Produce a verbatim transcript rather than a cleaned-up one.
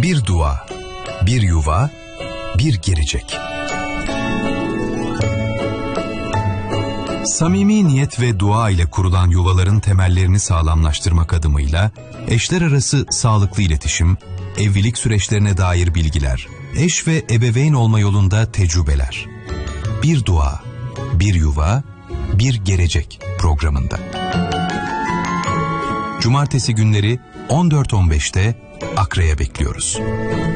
Bir dua, bir yuva, bir gelecek. Samimi niyet ve dua ile kurulan yuvaların temellerini sağlamlaştırmak adımıyla eşler arası sağlıklı iletişim, evlilik süreçlerine dair bilgiler, eş ve ebeveyn olma yolunda tecrübeler. Bir dua, bir yuva, bir gelecek programında. Cumartesi günleri on dört on beşte Akra'ya bekliyoruz.